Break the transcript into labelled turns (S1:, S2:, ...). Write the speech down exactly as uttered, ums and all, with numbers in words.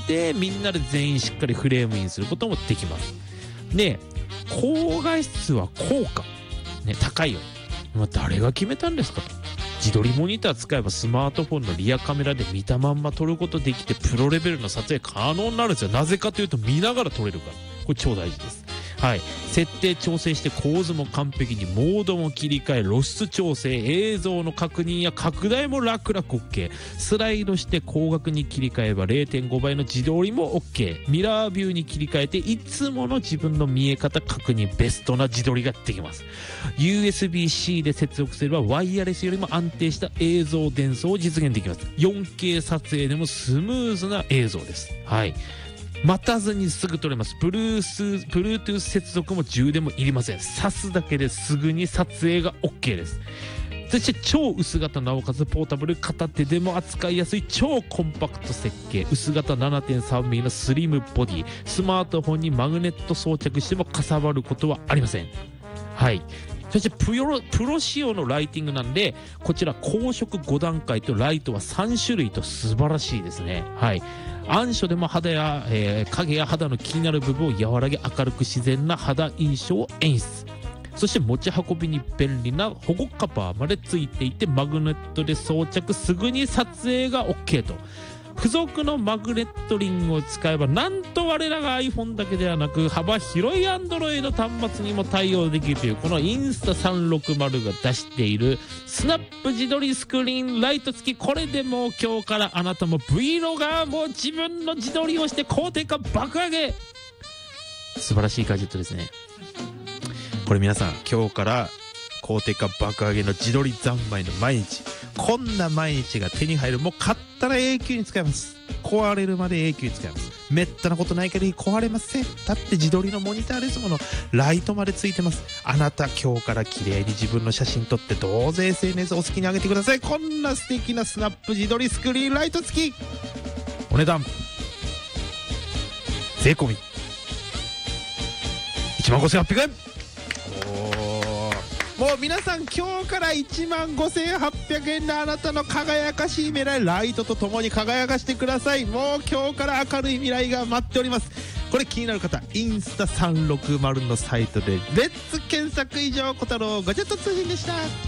S1: でみんなで全員しっかりフレームインすることもできます。で高画質は高価、ね、高いよ、まあ、誰が決めたんですかと。自撮りモニター使えばスマートフォンのリアカメラで見たまんま撮ることできてプロレベルの撮影可能になるんですよ。なぜかというと見ながら撮れるから。これ超大事です。はい、設定調整して構図も完璧にモードも切り替え露出調整映像の確認や拡大も楽々 OK。 スライドして光学に切り替えば れいてんご 倍の自撮りも OK。 ミラービューに切り替えていつもの自分の見え方確認ベストな自撮りができます。 ユーエスビー-C で接続すればワイヤレスよりも安定した映像伝送を実現できます。 よんケー 撮影でもスムーズな映像です。はい、待たずにすぐ撮れます。ブルース Bluetooth 接続も充電もいりません。挿すだけですぐに撮影が OK です。そして超薄型なおかつポータブル、片手でも扱いやすい超コンパクト設計。薄型 ななてんさんミリ のスリムボディ、スマートフォンにマグネット装着してもかさばることはありません。はい、そしてプロ、プロ仕様のライティングなんで、こちら光色ご段階とライトはさん種類と素晴らしいですね。はい、暗所でも肌や、えー、影や肌の気になる部分を和らげ明るく自然な肌印象を演出。そして持ち運びに便利な保護カバーまでついていて、マグネットで装着すぐに撮影が OK と。付属のマグネットリングを使えば、なんと我らが iPhone だけではなく幅広い Android 端末にも対応できるという、このインスタさんろくまるが出しているスナップ自撮りスクリーンライト付き。これでもう今日からあなたも Vlogger も自分の自撮りをして高低下爆上げ。素晴らしいガジェットですね。これ皆さん今日から高低下爆上げの自撮り三昧の毎日、こんな毎日が手に入る。もう買ったら永久に使えます。壊れるまで永久に使えます。めったなことない限り壊れません。だって自撮りのモニターですもの。ライトまでついてます。あなた今日から綺麗に自分の写真撮ってどうぞ エスエヌエス お好きに上げてください。こんな素敵なスナップ自撮りスクリーンライト付き、お値段税込みいちまんごせんはっぴゃくえん。もう皆さん今日からいちまんごせんはっぴゃくえんであなたの輝かしい未来、ライトとともに輝かしてください。もう今日から明るい未来が待っております。これ気になる方、インスタさんろくまるのサイトでレッツ検索。以上、小太郎ガジェット通信でした。